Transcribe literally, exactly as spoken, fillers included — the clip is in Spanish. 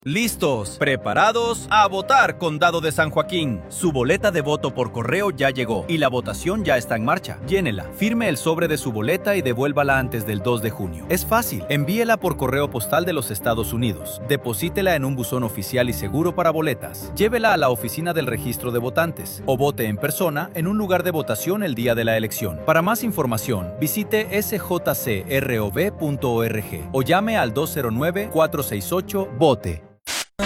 Listos, preparados a votar, Condado de San Joaquín. Su boleta de voto por correo ya llegó y la votación ya está en marcha. Llénela, firme el sobre de su boleta y devuélvala antes del dos de junio. Es fácil, envíela por correo postal de los Estados Unidos. Deposítela en un buzón oficial y seguro para boletas. Llévela a la oficina del registro de votantes o vote en persona en un lugar de votación el día de la elección. Para más información, visite s j c r o v punto org o llame al dos cero nueve, cuatro seis ocho, vote.